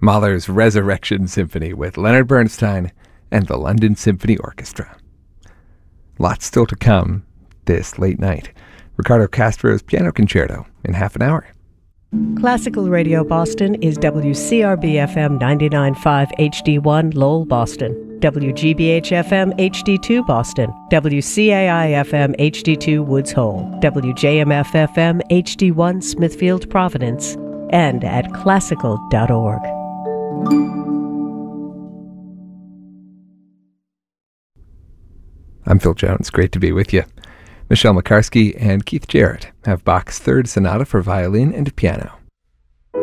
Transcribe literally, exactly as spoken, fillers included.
Mahler's Resurrection Symphony with Leonard Bernstein and the London Symphony Orchestra. Lots still to come this late night. Ricardo Castro's Piano Concerto in half an hour. Classical Radio Boston is W C R B F M ninety-nine point five H D one Lowell, Boston, W G B H F M H D two Boston, W C A I F M H D two Woods Hole, W J M F F M H D one Smithfield, Providence, and at classical dot org. I'm Phil Jones. Great to be with you. Michelle McCarskey and Keith Jarrett have Bach's Third Sonata for violin and piano.